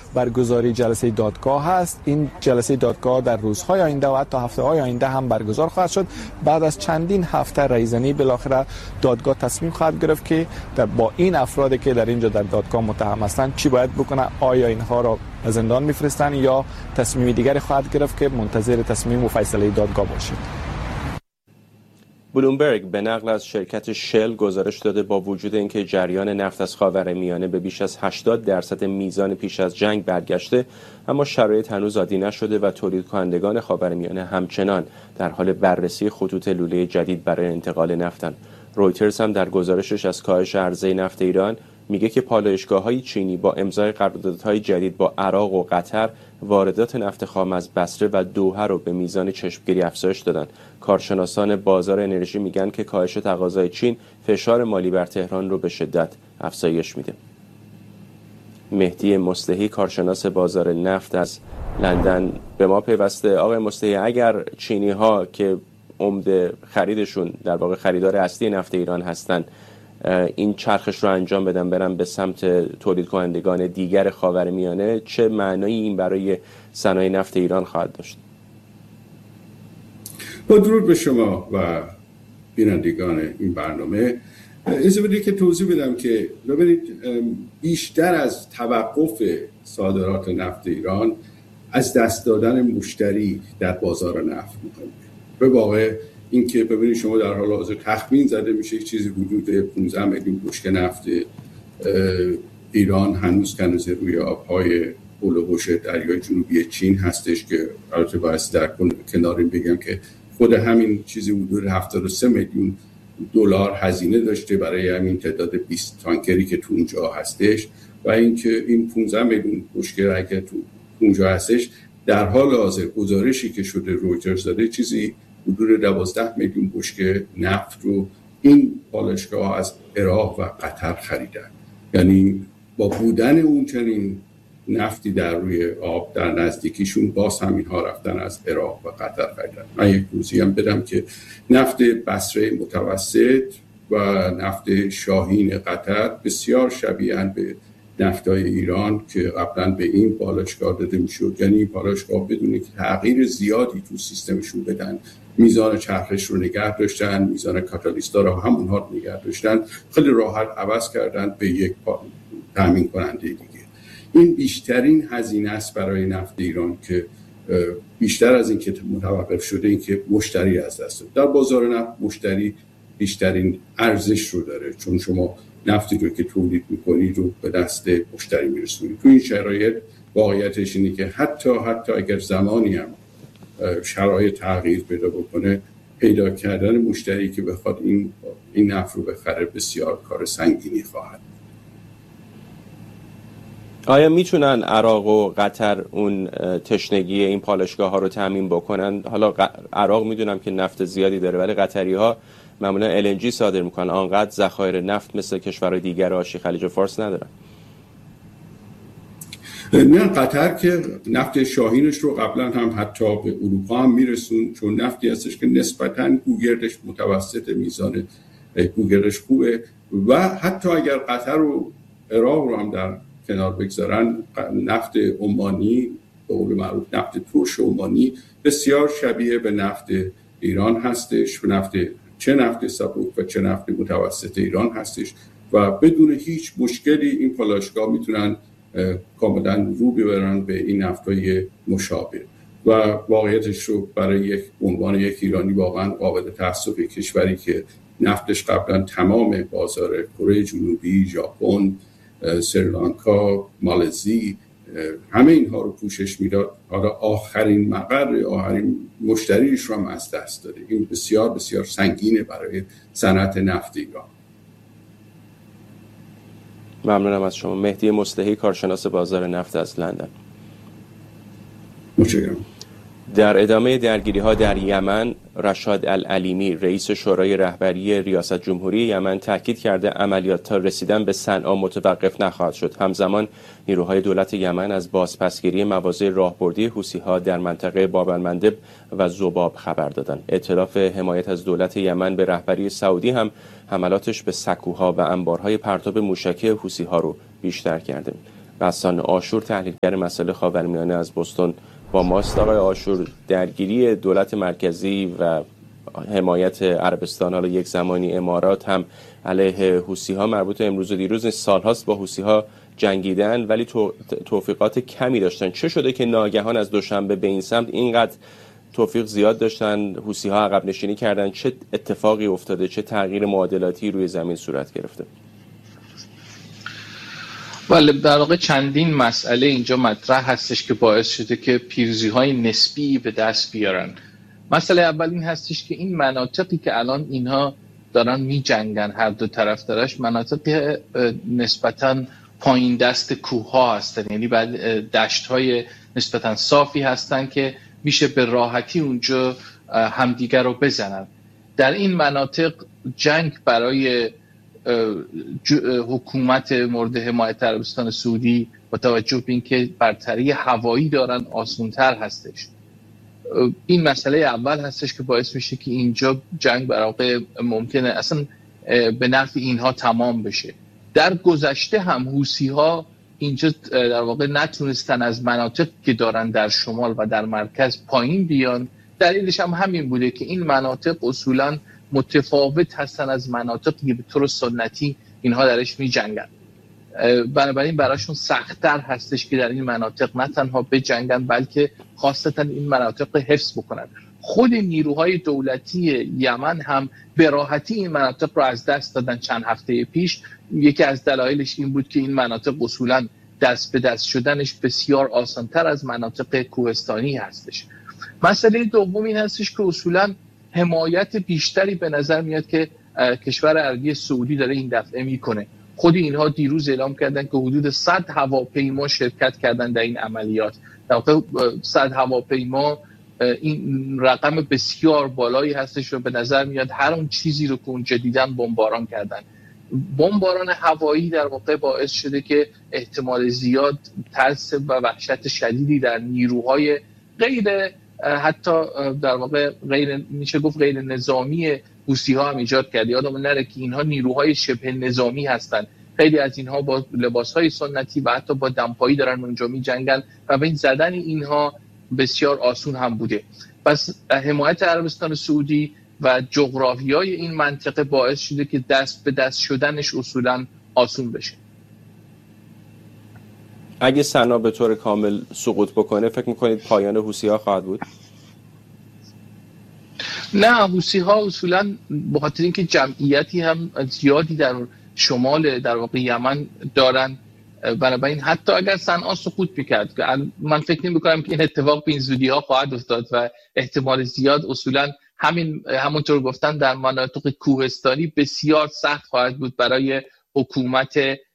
برگزاری جلسه دادگاه هست. این جلسه دادگاه در روزهای آینده و حتی هفته‌های آینده هم برگزار خواهد شد. بعد از چندین هفته رئیزنی بالاخره دادگاه تصمیم خواهد گرفت که با این افرادی که در اینجا در دادگاه متهم هستند چی باید بکنه. آیا اینها را به زندان میفرستن یا تصمیم دیگری خواهد گرفت که منتظر تصمیم و فیصله دادگاه باشید. بلومبرگ به نقل از شرکت شل گزارش داده با وجود اینکه جریان نفت از خاورمیانه به بیش از 80% میزان پیش از جنگ برگشته، اما شرایط هنوز عادی نشده و تولید کنندگان خاورمیانه همچنان در حال بررسی خطوط لوله جدید برای انتقال نفتند. رویترز هم در گزارشش از کاهش عرضه نفت ایران میگه که پالایشگاه‌های چینی با امضای قراردادهای جدید با عراق و قطر واردات نفت خام از بصره و دوحه رو به میزان چشمگیری افزایش دادن. کارشناسان بازار انرژی میگن که کاهش تقاضای چین فشار مالی بر تهران رو به شدت افزایش میده. مهدی مصلحی کارشناس بازار نفت از لندن به ما پیوسته. آقای مصلحی، اگر چینی ها که عمده خریدشون در واقع خریدار اصلی نفت ایران هستن این چرخش رو انجام بدن برن به سمت تولید کنندگان دیگر خاورمیانه، چه معنایی این برای صنایع نفت ایران خواهد داشت؟ با درود به شما و بینندگان این برنامه، اجازه بدید که توضیح بدم که ببینید بیشتر از توقف صادرات نفت ایران از دست دادن مشتری در بازار نفت مهمه. به واقع اینکه ببینید شما در حال حاضر تخمین زده میشه چیزی حدود 15 میلیون بشکه نفت ایران هنوز کنوز روی آبهای هولوش دریای جنوبی چین هستش که البته باید در کنار این بگم که خود همین چیزی حدود 73 میلیون دلار هزینه داشته برای همین تعداد 20 تانکری که تو اونجا هستش و اینکه این 15 میلیون بشکه که تو اونجا هستش در حال حاضر گزارشی که شده رویترز داده چیزی حدود 12 میلیون بشکه نفت رو این پالایشگاه از عراق و قطر خریدن. یعنی با بودن اون چنین نفتی در روی آب در نزدیکیشون باز هم اینها رفتن از عراق و قطر خریدن. من یک روزی هم بدم که نفت بصره متوسط و نفت شاهین قطر بسیار شبیه‌اند به نفتای ایران که قبلا به این پالایشگاه داده میشد. یعنی این پالایشگاه بدون که تغییر زیادی تو سیستمشون بدن میزان چرخش رو نگه داشتن، میزان کاتالیستا رو همونها رو نگه داشتن، خیلی راحت عوض کردن به یک تامین کننده دیگه. این بیشترین هزینه است برای نفت ایران که بیشتر از این که متوقف شده این که مشتری از دست داد. در بازار نفت مشتری بیشترین ارزش رو داره، چون شما نفتی رو که تولید میکنید رو به دست مشتری میرسونید. تو این شرایط واقعیتش اینه که حتی اگر زمانی هم شرایط تغییر پیدا بکنه، پیدا کردن مشتری که بخواد این نفت رو بخره بسیار کار سنگینی خواهد. آیا میتونن عراق و قطر اون تشنگی این پالایشگاه ها رو تامین بکنن؟ حالا عراق میدونم که نفت زیادی داره ولی قطری ها معمولا LNG صادر میکنن، آنقدر ذخایر نفت مثل کشورهای دیگر آشی خلیج فارس ندارن. نه، قطر که نفت شاهینش رو قبلا هم حتی به اروپا هم میرسون، چون نفتی هستش که نسبتاً گوگردش متوسط، میزان گوگردش خوبه و حتی اگر قطر و عراق رو هم در کنار بگذارن، نفت عمانی به قول معروف نفت ترش عمانی بسیار شبیه به نفت ایران هستش و چه نفت سبک و چه نفت متوسط ایران هستش و بدون هیچ مشکلی این پالایشگاه میتونن کاملا رو ببرن به این نفت‌های مشابه و واقعیتش رو برای عنوان یک ایرانی واقعا قابل تأسف کشوری که نفتش قبلا تمام بازار کره جنوبی، ژاپن، سریلانکا، مالزی همه اینها رو پوشش میداد، حالا آخرین مقر آخرین مشتریش رو هم از دست داده. این بسیار بسیار سنگینه برای صنعت نفت ایران. ممنونم از شما. مهدی مصلحی کارشناس بازار نفت از لندن. متشکرم. در ادامه درگیری‌ها در یمن، رشاد العلیمی رئیس شورای رهبری ریاست جمهوری یمن تاکید کرده عملیات تا رسیدن به صنعا متوقف نخواهد شد. همزمان نیروهای دولت یمن از بازپسگیری مواضع راهبردی حوثی‌ها در منطقه باب المندب و ذباب خبر دادند. ائتلاف حمایت از دولت یمن به رهبری سعودی هم حملاتش به سکوها و انبارهای پرتاب موشکی حوثی‌ها رو بیشتر کرده. بسان آشور، تحلیلگر مسائل خاورمیانه از بوستون با ماست. آقای آشور، درگیری دولت مرکزی و حمایت عربستان، حالا یک زمانی امارات هم علیه حوثی‌ها مربوط امروز و دیروز نیست، سال‌هاست با حوثی‌ها جنگیدن ولی توفیقات کمی داشتن. چه شده که ناگهان از دوشنبه به این سمت اینقدر توفیق زیاد داشتن، حوثی‌ها عقب نشینی کردن؟ چه اتفاقی افتاده؟ چه تغییر معادلاتی روی زمین صورت گرفته؟ بله، در واقع چندین مسئله اینجا مطرح هستش که باعث شده که پیروزی‌های نسبی به دست بیارن. مسئله اول این هستش که این مناطقی که الان اینها دارن می جنگن، هر دو طرف دارش، مناطق نسبتاً پایین دست کوه ها هستن، یعنی بعد دشت های نسبتاً صافی هستن که میشه به راحتی اونجا همدیگر رو بزنن. در این مناطق جنگ برای حکومت مورد حمایت عربستان سعودی با توجه به اینکه برتری هوایی دارن آسان‌تر هستش. این مسئله اول هستش که باعث میشه که اینجا جنگ برای ممکنه اصلا به نفع اینها تمام بشه. در گذشته هم حوثی‌ها اینجا در واقع نتونستن از مناطق که دارن در شمال و در مرکز پایین بیان. دلیلش هم همین بوده که این مناطق اصولاً متفاوت هستن از مناطقی که به طور سنتی اینها درش می جنگن. بنابراین براشون سخت‌تر هستش که در این مناطق نه تنها بجنگن بلکه خاصتا این مناطق حفظ بکنن. خود نیروهای دولتی یمن هم به راحتی این مناطق رو از دست دادن چند هفته پیش. یکی از دلایلش این بود که این مناطق اصولاً دست به دست شدنش بسیار آسان‌تر از مناطق کوهستانی هستش. مسئله دوم این هستش که اصولاً حمایت بیشتری به نظر میاد که کشور عربی سعودی داره این دفعه میکنه. خود اینها دیروز اعلام کردن که حدود 100 هواپیما شرکت کردن در این عملیات. در واقع 100 هواپیما این رقم بسیار بالایی هستش و به نظر میاد هر اون چیزی رو که اونجا دیدن بمباران کردن. بمباران هوایی در واقع باعث شده که احتمال زیاد ترس و وحشت شدیدی در نیروهای غیر حتی در واقع میشه گفت غیر نظامی حوثی‌ها هم ایجاد کرد. یادم نره که اینها نیروهای شبه نظامی هستند. خیلی از اینها با لباس‌های سنتی و حتی با دمپایی دارن اونجا می‌جنگن و به این زدن اینها بسیار آسون هم بوده. پس حمایت عربستان سعودی و جغرافیای این منطقه باعث شده که دست به دست شدنش اصولاً آسون بشه. اگه سنا به طور کامل سقوط بکنه فکر میکنید پایان حوثی‌ها خواهد بود؟ نه، حوثی‌ها اصولاً به خاطر اینکه جمعیتی هم زیادی در شمال در واقع یمن دارن، بنابراین حتی اگر صنعا سقوط میکرد، من فکر نمی‌کنم که این اتفاق به این زودی‌ها خواهد افتاد و احتمال زیاد اصولاً همونطور گفتن در مناطق کوهستانی بسیار سخت خواهد بود برای حکومت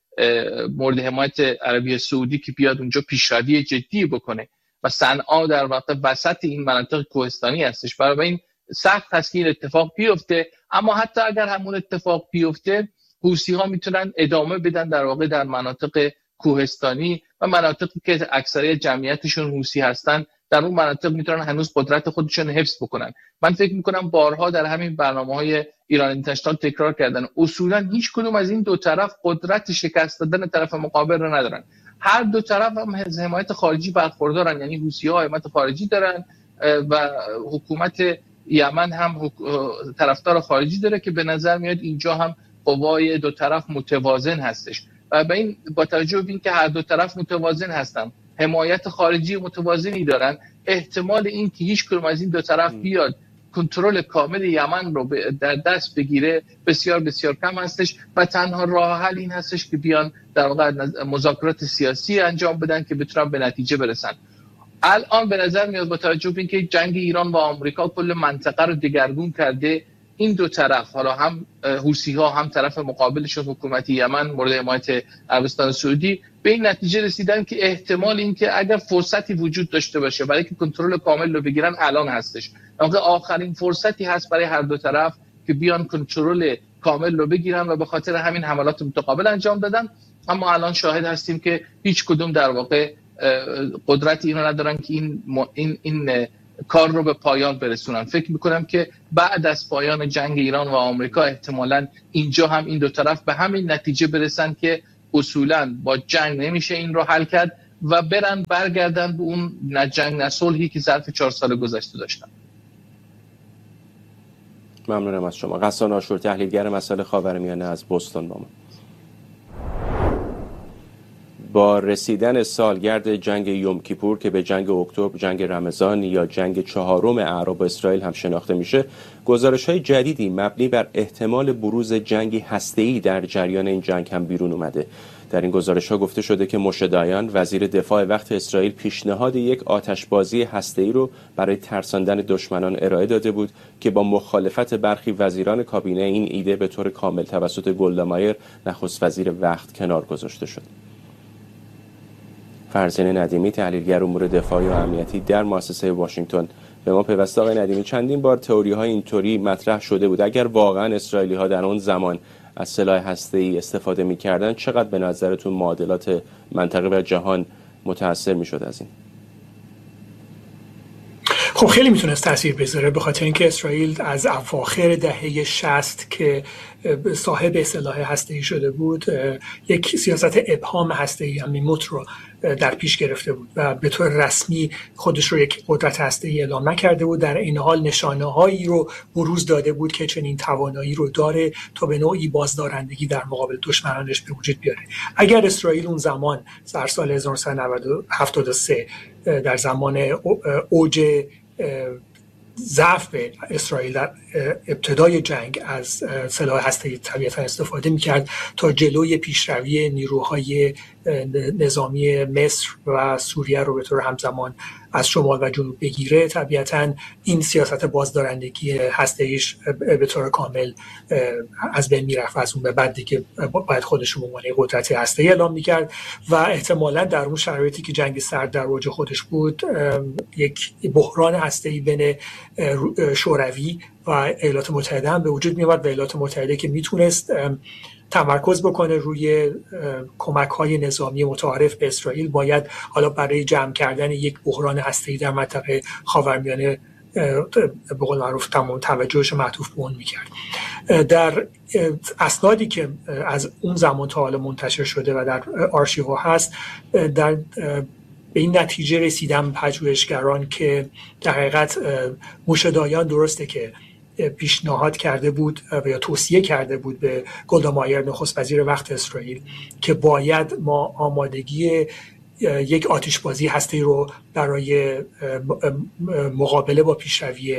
مورد حمایت عربی سعودی که بیاد اونجا پیشروی جدی بکنه و صنعا در واقع وسط این مناطق کوهستانی هستش. برای این سخت هست که این اتفاق بیفته، اما حتی اگر همون اتفاق بیفته حوثی‌ها میتونن ادامه بدن در واقع در مناطق کوهستانی و مناطقی که اکثریت جمعیتشون حوثی هستن در اون مناطق میتونن هنوز قدرت خودشون حفظ بکنن. من فکر میکنم بارها در همین برنامه‌های ایران اینترنشنال تکرار کردن اصولا هیچ کدوم از این دو طرف قدرت شکست دادن طرف مقابل رو ندارن. هر دو طرف هم از حمایت خارجی برخوردارن، یعنی حوثی‌ها حمایت خارجی دارن و حکومت یمن هم طرفدار خارجی داره که به نظر میاد اینجا هم قوای دو طرف متوازن هستش و به این با توجه به اینکه هر دو طرف متوازن هستن، حمایت خارجی متوازنی دارن، احتمال این که هیچ کدوم از این دو طرف بیاد کنترل کامل یمن رو در دست بگیره بسیار بسیار کم هستش و تنها راه حل این هستش که بیان در واقع مذاکرات سیاسی انجام بدن که بتونن به نتیجه برسن. الان به نظر میاد با توجه به اینکه جنگ ایران و آمریکا کل منطقه رو دگرگون کرده، این دو طرف، حالا هم حوثی‌ها هم طرف مقابلشون حکومت یمن مورد حمایت عربستان سعودی، به این نتیجه رسیدن که احتمال این که اگر فرصتی وجود داشته باشه برای که کنترل کامل رو بگیرن الان هستش. واقعا آخرین فرصتی هست برای هر دو طرف که بیان کنترل کامل رو بگیرن و به خاطر همین حملات متقابل انجام دادن. اما الان شاهد هستیم که هیچ کدوم در واقع قدرتی اینو ندارن که این کار رو به پایان برسونن. فکر میکنم که بعد از پایان جنگ ایران و آمریکا احتمالاً اینجا هم این دو طرف به همین نتیجه برسن که اصولا با جنگ نمیشه این رو حل کرد و برگردن به اون نه جنگ نه صلحی که ظرف 4 سال گذشته داشتن. ممنونم از شما. غسان آشور، تحلیلگر مسائل خاورمیانه از بوستون با ما. با رسیدن سالگرد جنگ یوم کیپور که به جنگ اکتبر، جنگ رمضان یا جنگ 4 اعراب و اسرائیل هم شناخته میشه، گزارش‌های جدیدی مبنی بر احتمال بروز جنگی هسته‌ای در جریان این جنگ هم بیرون اومده. در این گزارش‌ها گفته شده که موشه دایان، وزیر دفاع وقت اسرائیل، پیشنهاد یک آتشبازی هسته‌ای رو برای ترساندن دشمنان ارائه داده بود که با مخالفت برخی وزیران کابینه این ایده به طور کامل توسط گولدا مایر، نخست وزیر وقت، کنار گذاشته شد. فرزین ندیمی، تحلیلگر امور دفاعی و امنیتی در مؤسسه واشنگتن، به ما پیوسته. آقای ندیمی، چندین بار تئوری‌های اینطوری مطرح شده بود اگر واقعا اسرائیلی‌ها در اون زمان از سلاح هسته‌ای استفاده می‌کردن، چقدر به نظرتون معادلات منطقه و جهان متأثر می‌شد از این؟ خب خیلی میتونست تاثیر بذاره، به خاطر اینکه اسرائیل از اواخر دهه 60 که صاحب سلاح هسته‌ای شده بود، یک سیاست ابهام هسته‌ای میموت رو در پیش گرفته بود و به طور رسمی خودش رو یک قدرت هسته‌ای اعلام نکرده بود. در این حال نشانه‌هایی رو بروز داده بود که چنین توانایی رو داره تا به نوعی بازدارندگی در مقابل دشمنانش به وجود بیاره. اگر اسرائیل اون زمان در سال 1973 در زمان اوج ضعف اسرائیل در ابتدای جنگ از سلاح هسته‌ای طبیعتاً استفاده می‌کرد تا جلوی پیشروی نیروهای نظامی مصر و سوریه رو به طور همزمان از شمال و جنوب بگیره، طبیعتاً این سیاست بازدارندگی هسته‌ایش به طور کامل از بین میرفت. از اون به بعد دیگه باید خودش رو به عنوان قدرت هسته‌ای اعلام می‌کرد و احتمالاً در اون شرایطی که جنگ سرد در اوج خودش بود، یک بحران هسته‌ای بین شوروی و ایالات متحده هم به وجود می‌آمد و ایالات متحده که میتونست تمرکز بکنه روی کمک‌های نظامی متعارف به اسرائیل، باید حالا برای جمع کردن یک بحران هسته‌ای در منطقه خاورمیانه به قول معروف تمام توجهش معطوف به اون می‌کرد. در اسنادی که از اون زمان تا حالا منتشر شده و در آرشیوها هست، در به این نتیجه رسیدم پژوهشگران که در حقیقت موشه دایان درسته که پیشنهاد کرده بود و یا توصیه کرده بود به گولدا مایر، نخست وزیر وقت اسرائیل، که باید ما آمادگی یک آتشبازی هسته‌ای رو برای مقابله با پیشروی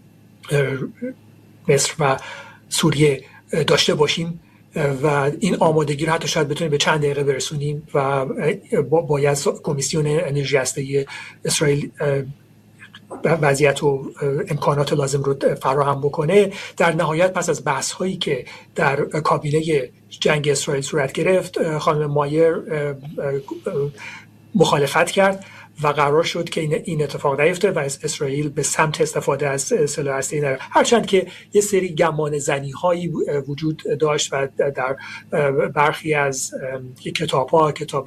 مصر و سوریه داشته باشیم و این آمادگی رو حتی شاید بتونیم به چند دقیقه برسونیم و باید کمیسیون انرژی هسته‌ای اسرائیل وضعیت و امکانات لازم رو فراهم بکنه. در نهایت پس از بحث هایی که در کابینه جنگ اسرائیل صورت گرفت، خانم مایر مخالفت کرد و قرار شد که این اتفاق نیفته و اسرائیل به سمت استفاده از سلاح هسته‌ای نره، هرچند که یه سری گمان زنی هایی وجود داشت و در برخی از کتاب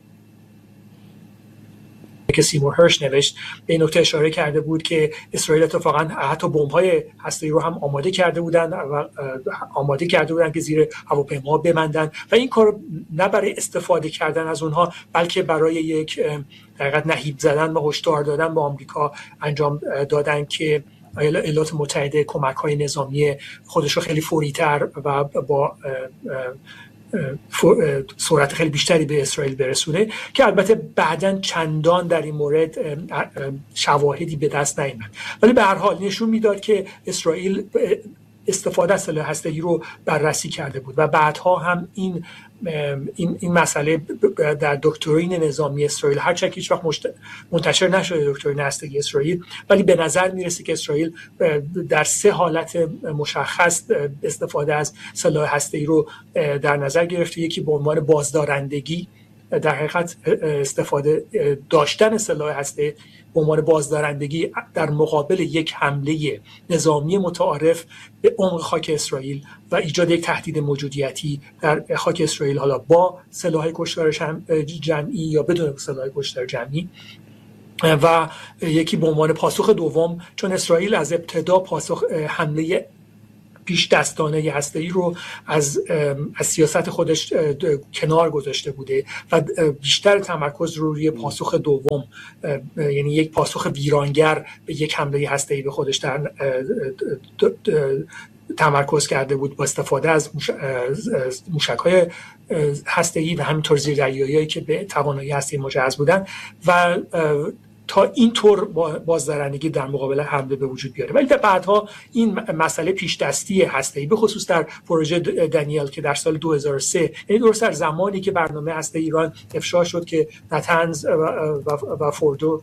که سیمور هرش نوشت به این نکته اشاره کرده بود که اسرائیل اتفاقا حتی بمب‌های هسته‌ای رو هم آماده کرده بودن که زیر هواپیما بماندن و این کار نه برای استفاده کردن از اونها، بلکه برای یک حقیقت نهیب زدن و هشدار دادن به آمریکا انجام دادن که ایالات متحده کمک‌های نظامی خودش رو خیلی فوری‌تر و با سرعت خیلی بیشتری به اسرائیل برسونه، که البته بعداً چندان در این مورد شواهدی به دست نیامد، ولی به هر حال نشون میداد که اسرائیل استفاده از سلاح هسته‌ای رو بررسی کرده بود و بعدها هم این مسئله در دکترین نظامی اسرائیل، هرچند هیچ وقت منتشر نشده دکترین هسته‌ای اسرائیل، ولی به نظر میرسه که اسرائیل در 3 حالت مشخص استفاده از سلاح هسته‌ای رو در نظر گرفته. یکی به عنوان بازدارندگی، در حقیقت استفاده داشتن سلاح هسته به عنوان بازدارندگی در مقابل یک حمله نظامی متعارف به عمق خاک اسرائیل و ایجاد یک تهدید موجودیتی در خاک اسرائیل، حالا با سلاح کشتار جمعی یا بدون سلاح کشتار جمعی. و یکی به عنوان پاسخ دوم، چون اسرائیل از ابتدا پاسخ حمله پیش دستانه هسته‌ای رو از سیاست خودش کنار گذاشته بوده و بیشتر تمرکز روی پاسخ دوم، یعنی یک پاسخ ویرانگر به یک حمله هسته‌ای به خودش در تمرکز کرده بود با استفاده از موشک‌های هسته‌ای و همینطور زیردریایی‌هایی که به توانایی هسته‌ای مجهز بودن و تا این طور بازدارندگی در مقابل حمله به وجود بیاره. ولی بعدها این مسئله پیش دستی هسته‌ای به خصوص در پروژه دانیل که در سال 2003، یعنی درست در زمانی که برنامه هسته ایران افشا شد که نتنز و فوردو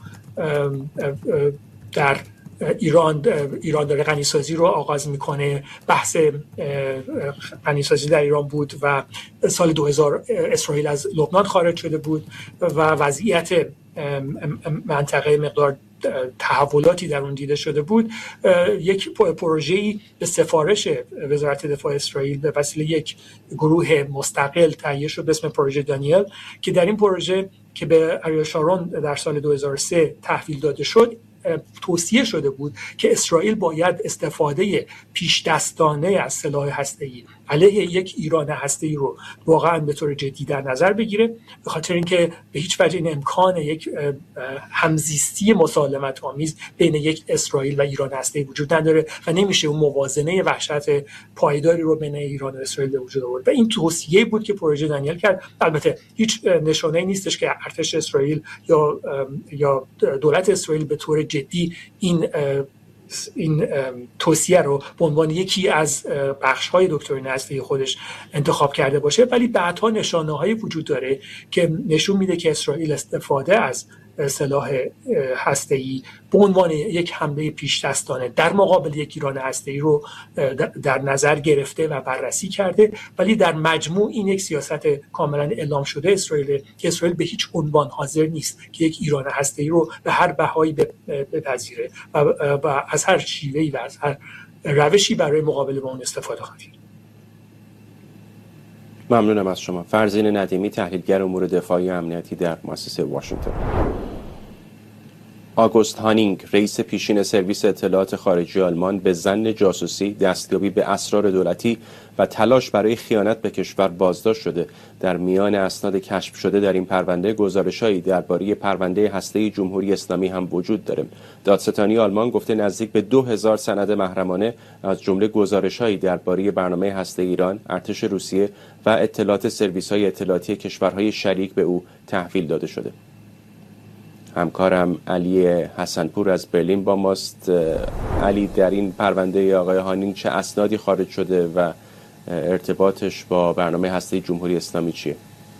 در ایران داره غنیسازی رو آغاز میکنه، بحث غنیسازی در ایران بود و سال 2000 اسرائیل از لبنان خارج شده بود و وضعیت منطقه مقدار تحولاتی در اون دیده شده بود. یک پروژه‌ای به سفارش وزارت دفاع اسرائیل به وسیله یک گروه مستقل تهیه شد به اسم پروژه دانیل که در این پروژه که به اریل شارون در سال 2003 تحویل داده شد توصیه شده بود که اسرائیل باید استفاده پیش دستانه از سلاح هسته‌ای علیه یک ایران هسته‌ای رو واقعا به طور جدی در نظر بگیره، به خاطر اینکه به هیچ وجه این امکان یک همزیستی مسالمت آمیز بین یک اسرائیل و ایران هسته‌ای وجود نداره و نمیشه اون موازنه وحشت پایداری رو بین ایران و اسرائیل به وجود آورد. و این توصیه بود که پروژه دانیل کرد. البته هیچ نشانه‌ای نیستش که ارتش اسرائیل یا دولت اسرائیل به طور جدی این توصیه رو به عنوان یکی از بخش‌های دکترین هسته‌ای خودش انتخاب کرده باشه، ولی بعدها نشانه‌هایی وجود داره که نشون میده که اسرائیل استفاده از سلاح هسته‌ای به عنوان یک حمله پیش دستانه در مقابل یک ایران هسته‌ای رو در نظر گرفته و بررسی کرده، ولی در مجموع این یک سیاست کاملا اعلام شده اسرائیل که اسرائیل به هیچ عنوان حاضر نیست که یک ایران هسته‌ای رو به هر بهایی بپذیره و از هر شیوهی و از هر روشی برای مقابله با اون استفاده خواهد کرد. ممنونم از شما. فرزین ندیمی، تحلیلگر امور دفاعی و امنیتی در مؤسسه واشنگتن. آگوست هانینگ، رئیس پیشین سرویس اطلاعات خارجی آلمان، به ظن جاسوسی، دستیابی به اسرار دولتی و تلاش برای خیانت به کشور بازداشت شده. در میان اسناد کشف شده در این پرونده گزارش‌هایی درباره پرونده هسته‌ای جمهوری اسلامی هم وجود داره. دادستانی آلمان گفته نزدیک به 2000 سند محرمانه از جمله گزارش‌هایی درباره برنامه هسته‌ای ایران، ارتش روسیه و اطلاعات سرویس‌های اطلاعاتی کشورهای شریک به او تحویل داده شده. همکارم علی حسنپور از برلین با ماست. علی، در این پرونده آقای هانینگ چه اسنادی خارج شده و ارتباطش با برنامه هسته‌ای جمهوری اسلامی چیه؟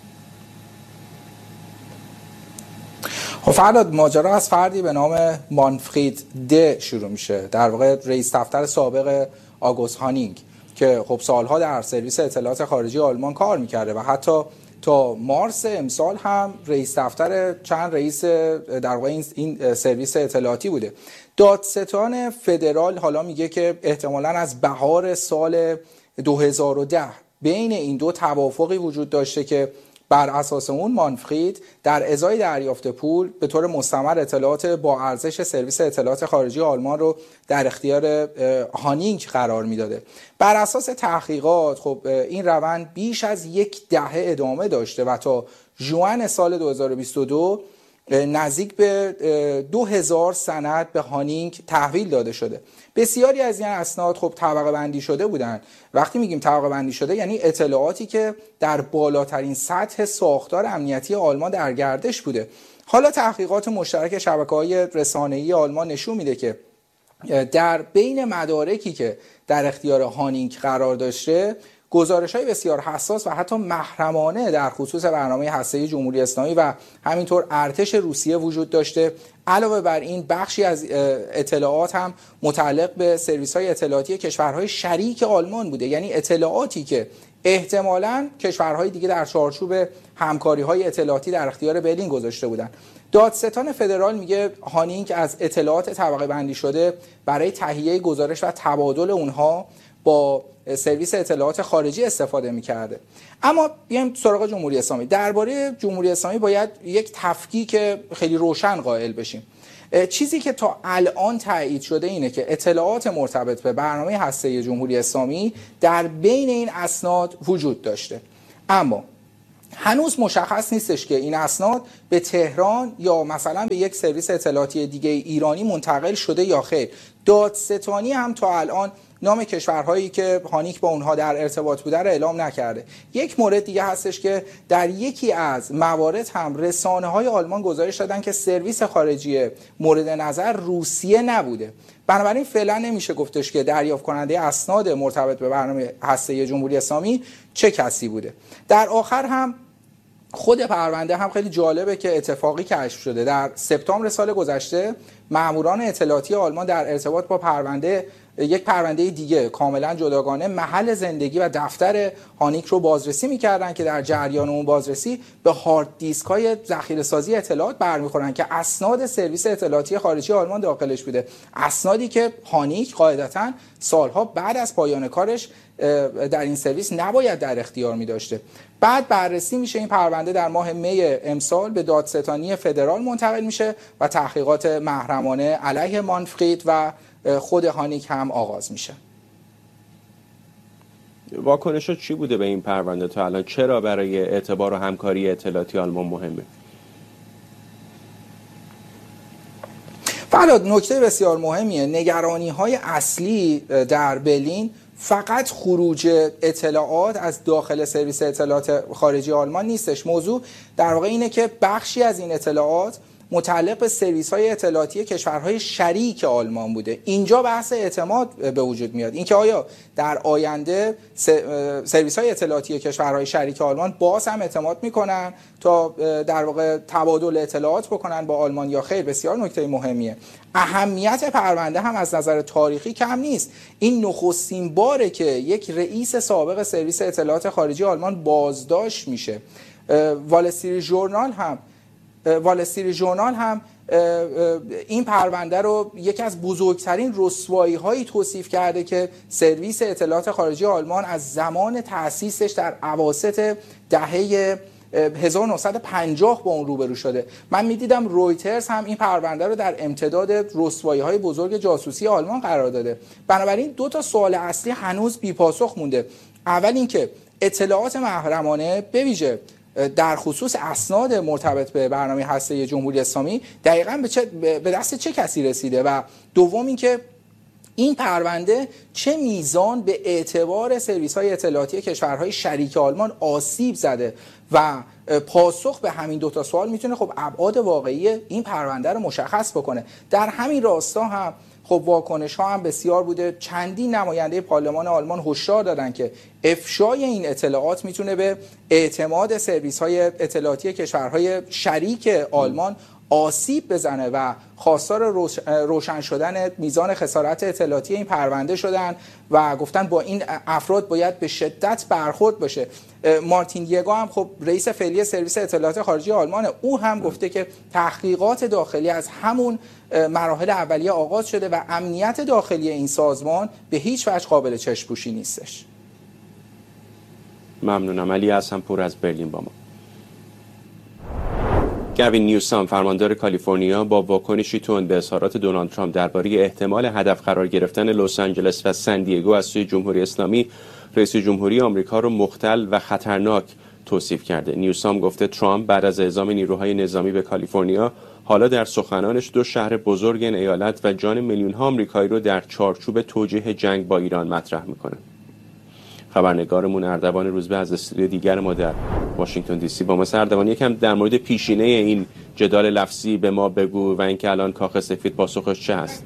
فرهاد، ماجرا از فردی به نام مانفرید د شروع میشه، در واقع رئیس دفتر سابق آگوست هانینگ که خب سالها در سرویس اطلاعات خارجی آلمان کار میکرده و حتی تا مارس امسال هم رئیس دفتر چند رئیس در واقع این سرویس اطلاعاتی بوده. دادستان فدرال حالا میگه که احتمالاً از بهار سال 2010 بین این دو توافقی وجود داشته که بر اساس اون مانفرید در ازای دریافت پول به طور مستمر اطلاعات با ارزش سرویس اطلاعات خارجی آلمان رو در اختیار هانینگ قرار میداده. بر اساس تحقیقات خب این روند بیش از یک دهه ادامه داشته و تا ژوئن سال 2022 نزدیک به 2000 سند به هانینگ تحویل داده شده. بسیاری از این اسناد خب طبقه بندی شده بودند. وقتی میگیم طبقه بندی شده یعنی اطلاعاتی که در بالاترین سطح ساختار امنیتی آلمان در گردش بوده. حالا تحقیقات مشترک شبکه‌های رسانه‌ای آلمان نشون میده که در بین مدارکی که در اختیار هانینگ قرار داشته گزارش‌های بسیار حساس و حتی محرمانه در خصوص برنامه هسته‌ای جمهوری اسلامی و همینطور ارتش روسیه وجود داشته. علاوه بر این بخشی از اطلاعات هم متعلق به سرویس‌های اطلاعاتی کشورهای شریک آلمان بوده، یعنی اطلاعاتی که احتمالاً کشورهای دیگه در چارچوب همکاری‌های اطلاعاتی در اختیار برلین گذاشته بودند. دادستان فدرال میگه هانینگ از اطلاعات طبقه بندی شده برای تهیه گزارش و تبادل اونها با سرویس اطلاعات خارجی استفاده می‌کرده. اما بیایم سراغ جمهوری اسلامی. درباره جمهوری اسلامی باید یک تفکیک خیلی روشن قائل بشیم. چیزی که تا الان تایید شده اینه که اطلاعات مرتبط به برنامه هسته‌ای جمهوری اسلامی در بین این اسناد وجود داشته، اما هنوز مشخص نیستش که این اسناد به تهران یا مثلا به یک سرویس اطلاعاتی دیگه ایرانی منتقل شده یا خیر. دادستانی هم تا الان نام کشورهایی که هانیک با اونها در ارتباط بوده رو اعلام نکرده. یک مورد دیگه هستش که در یکی از موارد هم رسانه‌های آلمان گزارش دادن که سرویس خارجی مورد نظر روسیه نبوده. بنابراین فعلا نمیشه گفتش که دریافت کننده اسناد مرتبط به برنامه هسته‌ای جمهوری اسلامی چه کسی بوده. در آخر هم خود پرونده هم خیلی جالبه که اتفاقی کشف شده. در سپتامبر سال گذشته ماموران اطلاعاتی آلمان در ارتباط با یک پرونده دیگه کاملا جداگانه محل زندگی و دفتر هانیک رو بازرسی می‌کردن که در جریان اون بازرسی به هارد دیسک‌های ذخیره‌سازی اطلاعات برمی‌خورن که اسناد سرویس اطلاعاتی خارجی آلمان داخلش بوده، اسنادی که هانیک قاعدتاً سالها بعد از پایان کارش در این سرویس نباید در اختیار می‌داشته. بعد بررسی میشه، این پرونده در ماه می امسال به دادستانی فدرال منتقل میشه و تحقیقات محرمانه علیه مانفرید و خود هانیک هم آغاز میشه. واکنشات چی بوده به این پرونده تا الان؟ چرا برای اعتبار و همکاری اطلاعاتی آلمان مهمه؟ فرهاد، نکته بسیار مهمیه. نگرانی‌های اصلی در برلین فقط خروج اطلاعات از داخل سرویس اطلاعات خارجی آلمان نیستش. موضوع در واقع اینه که بخشی از این اطلاعات متعلق به سرویس‌های اطلاعاتی کشورهای شریک آلمان بوده. اینجا بحث اعتماد به وجود میاد، اینکه آیا در آینده سرویس‌های اطلاعاتی کشورهای شریک آلمان باز هم اعتماد میکنن تا در واقع تبادل اطلاعات بکنن با آلمان یا خیر. بسیار نکته مهمیه. اهمیت پرونده هم از نظر تاریخی کم نیست. این نخستین باره که یک رئیس سابق سرویس اطلاعات خارجی آلمان بازداشت میشه. وال استریت ژورنال هم این پرونده رو یکی از بزرگترین رسوایی‌هایی توصیف کرده که سرویس اطلاعات خارجی آلمان از زمان تأسیسش در اواسط دهه 1950 با اون روبرو شده. من میدیدم رویترز هم این پرونده رو در امتداد رسوایی‌های بزرگ جاسوسی آلمان قرار داده. بنابراین دو تا سوال اصلی هنوز بی‌پاسخ مونده. اول اینکه اطلاعات محرمانه به ویژه در خصوص اسناد مرتبط به برنامه هسته‌ای جمهوری اسلامی دقیقاً به دست چه کسی رسیده، و دوم اینکه این پرونده چه میزان به اعتبار سرویس‌های اطلاعاتی کشورهای شریک آلمان آسیب زده و پاسخ به همین دو تا سوال میتونه خب ابعاد واقعی این پرونده رو مشخص بکنه. در همین راستا هم خب واکنش‌ها هم بسیار بوده. چندین نماینده پارلمان آلمان هشدار دادن که افشای این اطلاعات میتونه به اعتماد سرویس‌های اطلاعاتی کشورهای شریک آلمان آسیب بزنه و خواستار روشن شدن میزان خسارت اطلاعاتی این پرونده شدن و گفتن با این افراد باید به شدت برخورد بشه. مارتین دیگو هم خب رئیس فعلی سرویس اطلاعات خارجی آلمانه، او هم گفته که تحقیقات داخلی از همون مراحل اولیه آغاز شده و امنیت داخلی این سازمان به هیچ وجه قابل چشم‌پوشی نیستش. ممنونم. علی حسن پور از برلین با ما. گوین نیوسام فرماندار کالیفرنیا با واکنشی تند به اظهارات دونالد ترامپ درباره احتمال هدف قرار گرفتن لس آنجلس و سن دیگو از سوی جمهوری اسلامی، رئیس جمهوری آمریکا را مختل و خطرناک توصیف کرده. نیوسام گفته ترامپ بعد از اعزام نیروهای نظامی به کالیفرنیا حالا در سخنانش دو شهر بزرگ این ایالت و جان میلیون‌ها آمریکایی رو در چارچوب توجیه جنگ با ایران مطرح میکنه. خبرنگارمون اردوان روزبه از استودیو دیگر ما در واشنگتن دی سی با ما. اردوان، یکم در مورد پیشینه این جدال لفظی به ما بگو و اینکه الان کاخ سفید پاسخش چه هست؟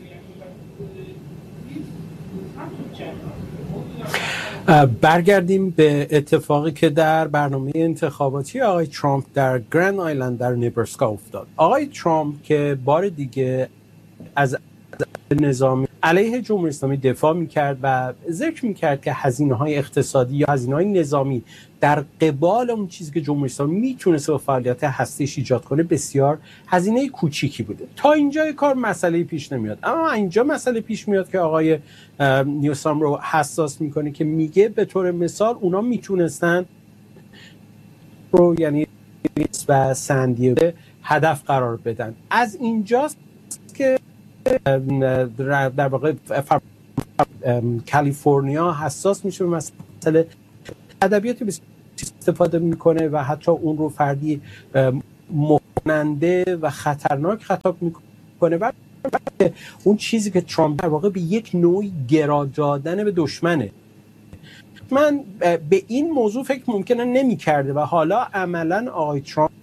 برگردیم به اتفاقی که در برنامه انتخاباتی آقای ترامپ در گرند آیلند در نبراسکا افتاد. آقای ترامپ که بار دیگه از نظامی علیه جمهوری اسلامی دفاع میکرد و ذکر میکرد که هزینه‌های اقتصادی یا هزینه‌های نظامی در قبال اون چیزی که جمهوری اسلامی میتونست با فعالیت هسته‌ایش ایجاد کنه بسیار هزینه کوچیکی بوده. تا اینجای کار مسئله پیش نمیاد، اما اینجا مسئله پیش میاد که آقای نیوسام رو حساس میکنه که میگه به طور مثال اونا میتونستن رو یعنی و سن دیگو هدف قرار بدن. از اینجاست که در واقع کالیفرنیا حساس میشه به مسئله ادبیاتی استفاده میکنه و حتی اون رو فردی مخننده و خطرناک خطاب میکنه و اون چیزی که ترامپ در واقع به یک نوعی گرا دادن به دشمنه. من به این موضوع فکر ممکنه نمی کرده و حالا عملا آقای ترامپ